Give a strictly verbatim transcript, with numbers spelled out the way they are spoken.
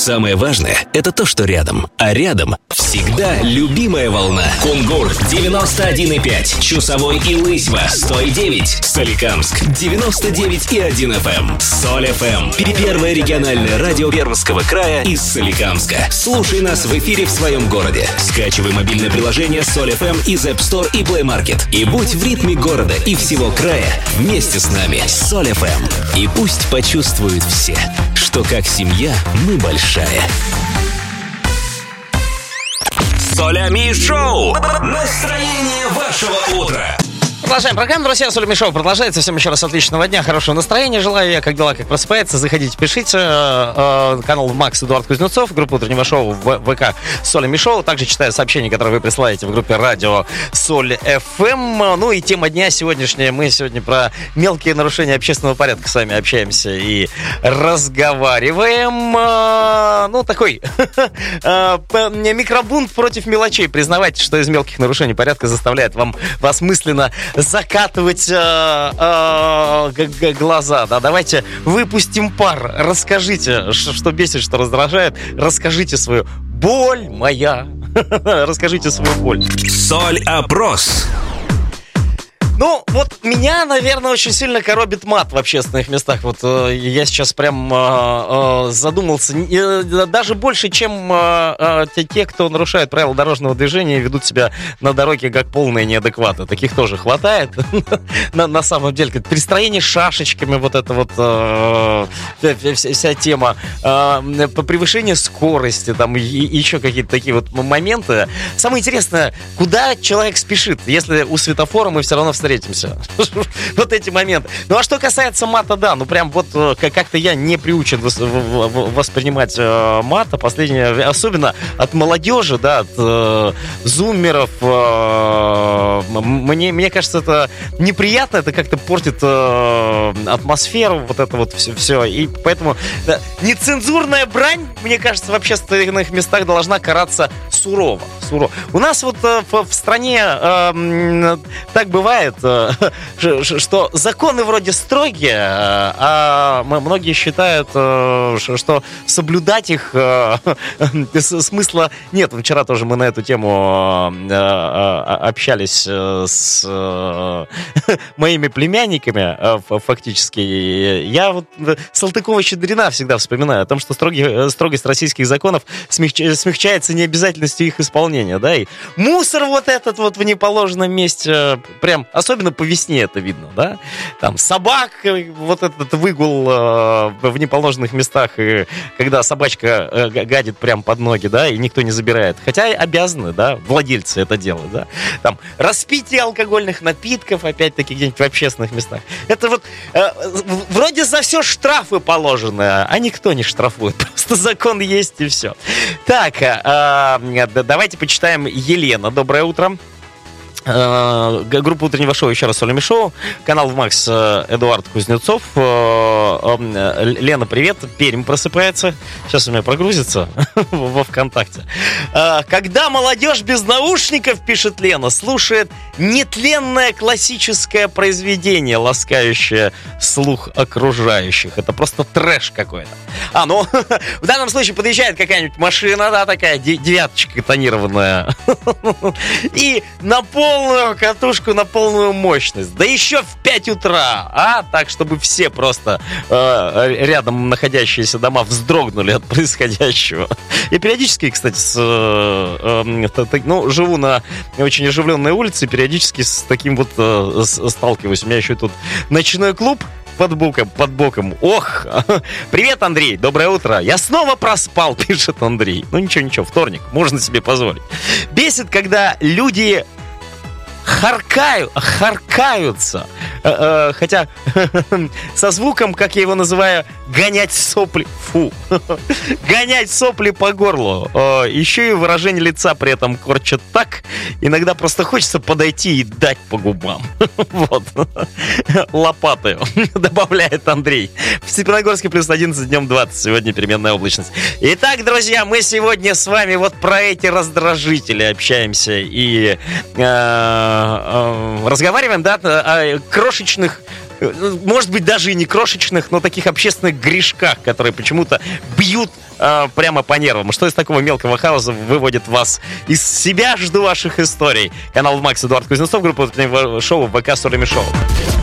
Самое важное – это то, что рядом. А рядом всегда любимая волна. Кунгур девяносто один и пять, Чусовой и Лысьва сто и девять, Соликамск девяносто девять и один эф эм, Соль эф эм. Первое региональное радио Пермского края из Соликамска. Слушай нас в эфире в своем городе. Скачивай мобильное приложение Соль эф эм из App Store и Play Market. И будь в ритме города и всего края вместе с нами. Соль эф эм. И пусть почувствуют все, что как семья мы большая. Солями шоу. Настроение вашего утра. Продолжаем программу, друзья. Солями шоу продолжается. Всем еще раз отличного дня, хорошего настроения. Желаю я, как дела, как просыпается. Заходите, пишите. Канал Макс Эдуард Кузнецов, группа утреннего шоу в ВК Солями шоу. Также читаю сообщения, которые вы присылаете в группе радио Соль эф эм. Ну и тема дня сегодняшняя. Мы сегодня про мелкие нарушения общественного порядка с вами общаемся и разговариваем. Ну, такой микробунт против мелочей. Признавайте, что из мелких нарушений порядка заставляет вам вас мысленно закатывать э, э, г- г- глаза, да, давайте выпустим пар, расскажите, ш- что бесит, что раздражает, расскажите свою боль моя, расскажите свою боль. Соль-опрос. Ну, вот меня, наверное, очень сильно коробит мат в общественных местах. Вот э, я сейчас прям э, э, задумался. Э, даже больше, чем э, э, те, те, кто нарушает правила дорожного движения и ведут себя на дороге как полные неадекваты. Таких тоже хватает. на, на самом деле, как перестроение шашечками, вот эта вот э, вся, вся тема. Э, превышение скорости, там и, и еще какие-то такие вот моменты. Самое интересное, куда человек спешит, если у светофора мы все равно встретимся. Вот эти моменты. Ну, а что касается мата, да, ну, прям вот как-то я не приучен воспринимать мат, а последнее, особенно от молодежи, да, от э, зумеров. Э, мне, мне кажется, это неприятно, это как-то портит э, атмосферу, вот это вот все. все. И поэтому да, нецензурная брань, мне кажется, в общественных местах должна караться сурово. сурово. У нас вот э, в, в стране э, так бывает, что законы вроде строгие, а многие считают, что соблюдать их смысла нет. Вчера тоже мы на эту тему общались с моими племянниками, фактически. Я вот Салтыкова-Щедрина всегда вспоминаю о том, что строгость российских законов смягчается необязательностью их исполнения. Да? И мусор вот этот вот в неположенном месте, прям особенно по весне это видно, да? Там собак, вот этот выгул э, в неположенных местах, и когда собачка э, гадит прям под ноги, да, и никто не забирает. Хотя обязаны, да, владельцы это делать, да. Там распитие алкогольных напитков, опять-таки, где-нибудь в общественных местах. Это вот э, вроде за все штрафы положены, а никто не штрафует. Просто закон есть и все. Так, э, э, давайте почитаем Елена. Доброе утро. Группа утреннего шоу, еще раз Солями шоу. Канал Макс Эдуард Кузнецов. Лена, привет. Пермь просыпается. Сейчас у меня прогрузится во ВКонтакте. Когда молодежь без наушников, пишет Лена, слушает нетленное классическое произведение, ласкающее слух окружающих. Это просто трэш какой-то. А, ну, в данном случае подъезжает какая-нибудь машина, да, такая девяточка тонированная. И на пол полную катушку, на полную мощность. Да еще в пять утра, а? Так, чтобы все просто э, рядом находящиеся дома вздрогнули от происходящего. Я периодически, кстати, с, э, э, ну, живу на очень оживленной улице, периодически с таким вот э, сталкиваюсь. У меня еще тут ночной клуб под боком, под боком. Ох! Привет, Андрей, доброе утро. Я снова проспал, пишет Андрей. Ну ничего, ничего, вторник, можно себе позволить. Бесит, когда люди харкают, харкаются. Э, э, хотя со звуком, как я его называю, гонять сопли. Фу. Гонять сопли по горлу. Э, еще и выражение лица при этом корчат так. Иногда просто хочется подойти и дать по губам. Вот. Лопатой, добавляет Андрей. В Степногорске плюс одиннадцать, днем двадцать. Сегодня переменная облачность. Итак, друзья, мы сегодня с вами вот про эти раздражители общаемся и э, э, разговариваем, да, о крошечных может быть, даже и не крошечных, но таких общественных грешках, которые почему-то бьют э, прямо по нервам. Что из такого мелкого хаоса выводит вас из себя? Жду ваших историй. Канал Макс, Эдуард Кузнецов, группа шоу ВК Сорами Шоу.